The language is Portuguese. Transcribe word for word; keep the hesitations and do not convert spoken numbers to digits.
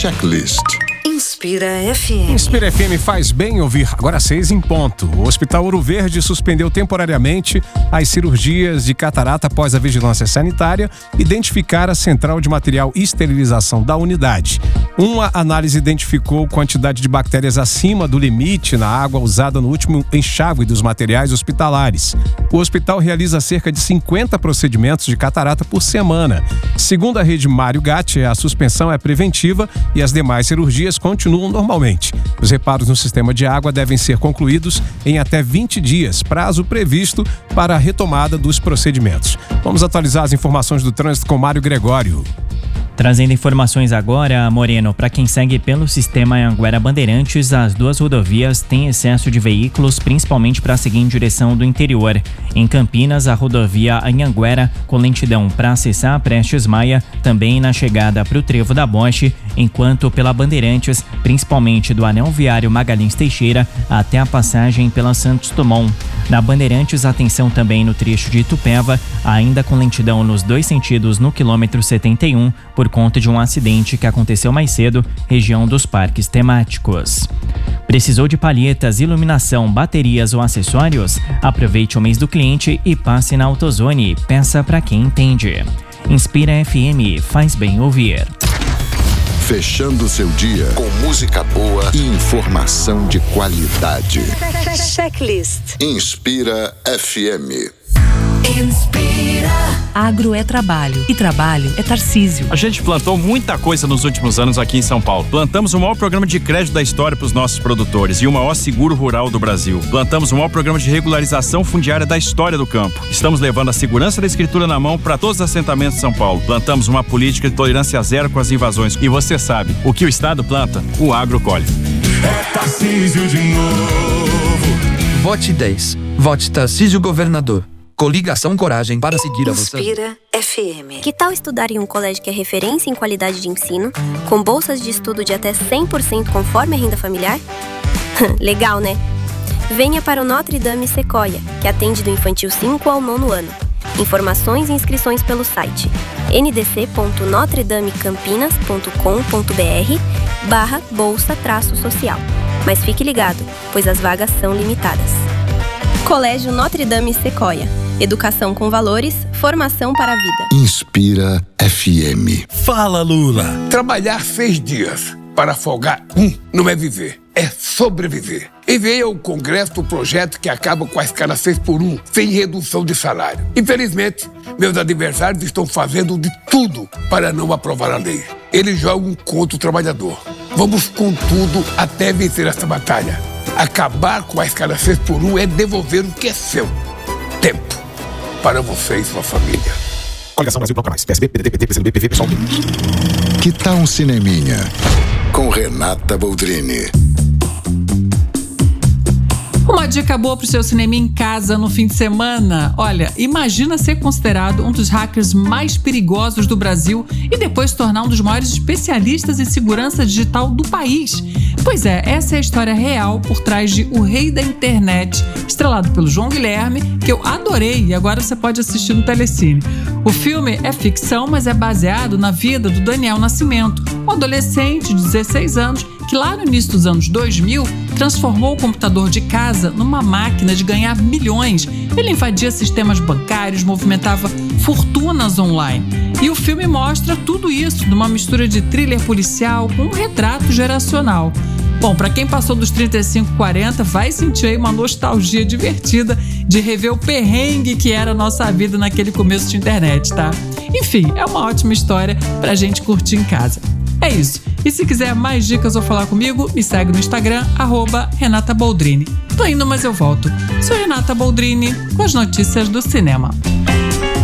Checklist. Inspira F M. Inspira F M faz bem ouvir. Agora seis em ponto. O Hospital Ouro Verde suspendeu temporariamente as cirurgias de catarata após a vigilância sanitária identificar a central de material e esterilização da unidade. Uma análise identificou quantidade de bactérias acima do limite na água usada no último enxágue dos materiais hospitalares. O hospital realiza cerca de cinquenta procedimentos de catarata por semana. Segundo a rede Mário Gatti, a suspensão é preventiva e as demais cirurgias continuam normalmente. Os reparos no sistema de água devem ser concluídos em até vinte dias, prazo previsto para a retomada dos procedimentos. Vamos atualizar as informações do trânsito com Mário Gregório. Trazendo informações agora, Moreno, para quem segue pelo sistema Anhanguera Bandeirantes, as duas rodovias têm excesso de veículos, principalmente para seguir em direção do interior. Em Campinas, a rodovia Anhanguera, com lentidão para acessar a Prestes Maia, também na chegada para o Trevo da Boche, enquanto pela Bandeirantes, principalmente do anel viário Magalhães Teixeira até a passagem pela Santos Dumont. Na Bandeirantes, atenção também no trecho de Itupeva, ainda com lentidão nos dois sentidos no quilômetro setenta e um, por conta de um acidente que aconteceu mais cedo, região dos parques temáticos. Precisou de palhetas, iluminação, baterias ou acessórios? Aproveite o mês do cliente e passe na AutoZone. Peça para quem entende. Inspira F M, faz bem ouvir. Fechando seu dia com música boa e informação de qualidade. Checklist. Inspira F M. Inspira. Agro é trabalho e trabalho é Tarcísio. A gente plantou muita coisa nos últimos anos aqui em São Paulo. Plantamos o maior programa de crédito da história para os nossos produtores e o maior seguro rural do Brasil. Plantamos o maior programa de regularização fundiária da história do campo. Estamos levando a segurança da escritura na mão para todos os assentamentos de São Paulo. Plantamos uma política de tolerância zero com as invasões. E você sabe, o que o Estado planta, o agro colhe. É Tarcísio de novo. Vote dez. Vote Tarcísio Governador. Coligação Coragem para seguir a você. Inspira F M. Que tal estudar em um colégio que é referência em qualidade de ensino, com bolsas de estudo de até cem por cento conforme a renda familiar? Legal, né? Venha para o Notre Dame Sequoia, que atende do infantil cinco ao nono ano. Informações e inscrições pelo site n d c ponto notre dame campinas ponto com ponto b r barra bolsa traço social. Mas fique ligado, pois as vagas são limitadas. Colégio Notre Dame Sequoia. Educação com valores, formação para a vida. Inspira F M. Fala, Lula. Trabalhar seis dias para folgar um não é viver, é sobreviver. Enviei ao Congresso o projeto que acaba com a escala seis por um, sem redução de salário. Infelizmente, meus adversários estão fazendo de tudo para não aprovar a lei. Eles jogam contra o trabalhador. Vamos com tudo até vencer essa batalha. Acabar com a escala seis por um é devolver o que é seu. Tempo. Para você e sua família. Coligação Brasil Bloco Mais. P S B, P D T, P T, P C do B, P V, Pessoal. Que tal um cineminha? Com Renata Boldrini. Uma dica boa pro seu cinema em casa no fim de semana. Olha, imagina ser considerado um dos hackers mais perigosos do Brasil e depois se tornar um dos maiores especialistas em segurança digital do país. Pois é, essa é a história real por trás de O Rei da Internet, estrelado pelo João Guilherme, que eu adorei e agora você pode assistir no Telecine. O filme é ficção, mas é baseado na vida do Daniel Nascimento, um adolescente de dezesseis anos que lá no início dos anos dois mil transformou o computador de casa numa máquina de ganhar milhões. Ele invadia sistemas bancários, movimentava fortunas online. E o filme mostra tudo isso numa mistura de thriller policial com um retrato geracional. Bom, para quem passou dos trinta e cinco, quarenta, vai sentir aí uma nostalgia divertida de rever o perrengue que era a nossa vida naquele começo de internet, tá? Enfim, é uma ótima história pra gente curtir em casa. É isso. E se quiser mais dicas ou falar comigo, me segue no Instagram, arroba Renata Boldrini. Tô indo, mas eu volto. Sou Renata Boldrini com as notícias do cinema.